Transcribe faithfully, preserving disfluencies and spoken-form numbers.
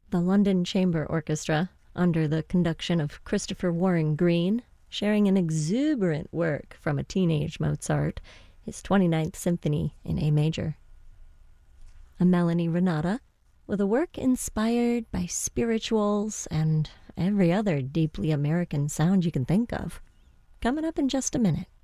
The London Chamber Orchestra, under the conduction of Christopher Warren Green, sharing an exuberant work from a teenage Mozart, his twenty-ninth Symphony in A major. A Melanie Renata, with a work inspired by spirituals and every other deeply American sound you can think of. Coming up in just a minute.